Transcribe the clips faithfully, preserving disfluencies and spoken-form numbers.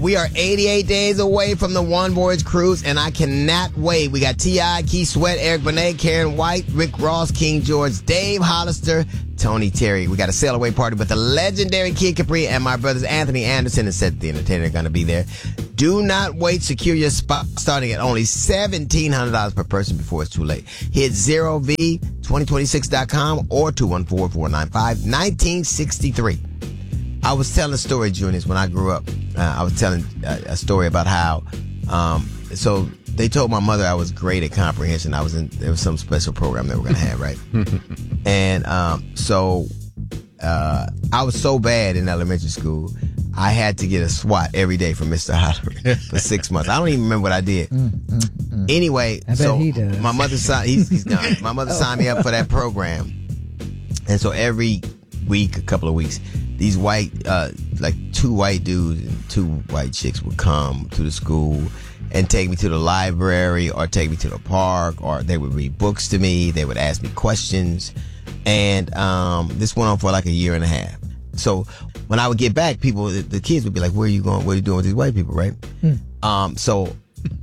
We are eighty-eight days away from the One Voyage Cruise, and I cannot wait. We got T I, Keith Sweat, Eric Benet, Karen White, Rick Ross, King George, Dave Hollister, Tony Terry. We got a sail away party with the legendary Kid Capri, and my brothers Anthony Anderson and Seth the Entertainer are going to be there. Do not wait. Secure your spot starting at only seventeen hundred dollars per person before it's too late. Hit zero v twenty twenty-six dot com or two one four, four nine five, one nine six three. I was telling a story, Juniors, when I grew up. Uh, I was telling a, a story about how, um, so they told my mother I was great at comprehension. I was in, there was some special program they were going to have, right? and um, so uh, I was so bad in elementary school, I had to get a SWAT every day from Mister Hodder for six months. I don't even remember what I did. Mm, mm, mm. Anyway, I so bet he does. my mother signed, he's, he's gone. My mother signed me up for that program. And so every week, a couple of weeks, these white, uh, like two white dudes and two white chicks would come to the school and take me to the library or take me to the park, or they would read books to me. They would ask me questions. And um, this went on for like a year and a half. So when I would get back, people, the, the kids would be like, where are you going? What are you doing with these white people, right? Hmm. Um, so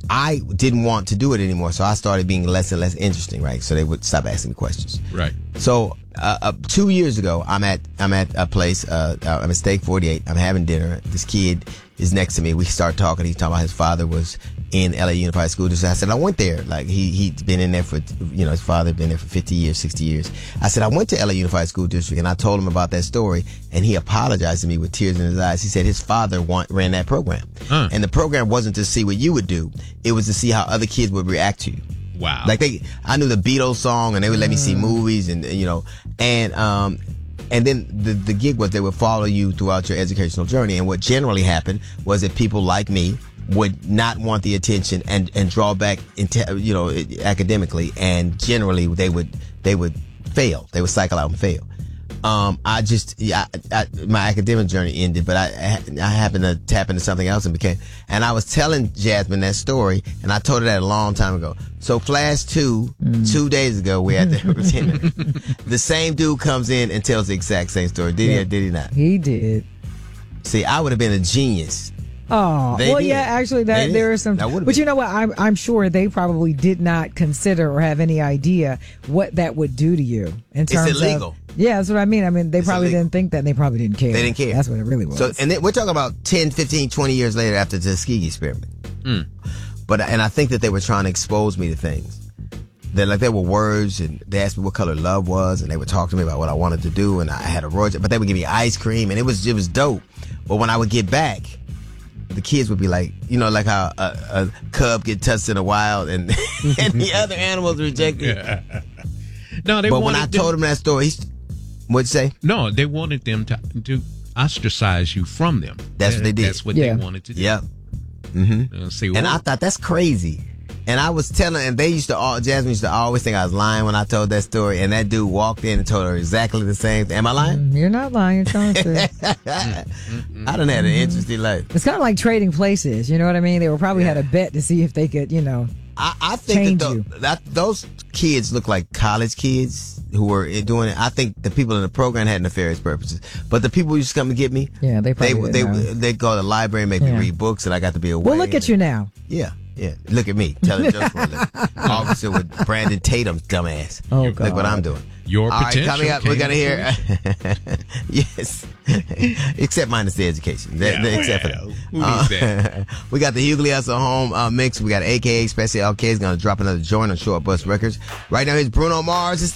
I didn't want to do it anymore. So I started being less and less interesting, right? So they would stop asking me questions. Right. So uh, uh, two years ago, I'm at I'm at a place. Uh, I'm at Steak forty-eight. I'm having dinner. This kid is next to me. We start talking. He's talking about his father was in L A Unified School District. I said I went there. Like he he'd been in there for, you know, his father had been there for fifty years, sixty years. I said I went to L A Unified School District, and I told him about that story, and he apologized to me with tears in his eyes. He said his father want, ran that program, huh. and the program wasn't to see what you would do. It was to see how other kids would react to you. Wow. Like they, I knew the Beatles song, and they would let me see movies, and you know, and um, and then the the gig was they would follow you throughout your educational journey. And what generally happened was that people like me would not want the attention and and draw back, into, you know, academically, and generally they would they would fail. They would cycle out and fail. Um, I just, yeah, I, I, my academic journey ended, but I, I happened to tap into something else and became, and I was telling Jasmine that story, and I told her that a long time ago. So Flash two, mm. two days ago, we had the dinner. The same dude comes in and tells the exact same story. Did yeah. he or did he not? He did. See, I would have been a genius. Oh, they well, did. yeah, actually, that there is some. But been. You know what? I'm, I'm sure they probably did not consider or have any idea what that would do to you in terms it's illegal. Of. Yeah, that's what I mean. I mean, they it's probably illegal. didn't think that. And they probably didn't care. They didn't care. That's what it really was. So, and then we're talking about ten, fifteen, twenty years later after the Tuskegee experiment. Mm. But, and I think that they were trying to expose me to things. That like there were words, and they asked me what color love was, and they would talk to me about what I wanted to do, and I had a royalty, but they would give me ice cream, and it was it was dope. But when I would get back, the kids would be like, you know, like how a, a cub get touched in the wild, and and the other animals reject it. Yeah. No, they. But when I them, told him that story, he, what'd you say? No, they wanted them to to ostracize you from them. That's that, what they did. That's what yeah. they wanted to do. Yep. Mm-hmm. Uh, see, and I thought that's crazy. And I was telling, and they used to all, Jasmine used to always think I was lying when I told that story. And that dude walked in and told her exactly the same thing. Am I lying? You're not lying. You're telling the truth. I done had an interesting life. It's kind of like trading places. You know what I mean? They were probably yeah. had a bet to see if they could, you know, I, I think change that, the, that those kids look like college kids who were doing it. I think the people in the program had nefarious purposes. But the people who used to come and get me, yeah, they probably they they, they, they go to the library and make yeah. me read books, and I got to be away. Well, look at you now. Yeah. Yeah, look at me telling jokes for a living. Officer with Brandon Tatum's dumbass. Oh, God. Look what I'm doing. Your All potential. Right, coming up, we're going to hear. Yes. Except minus the education. The, yeah, the, except well, for that. Who needs that? Uh, we got the Hughley Hustle Home uh, mix. We got A K A Special L K is going to drop another joint on Short Bus Records. Right now, here's Bruno Mars. It's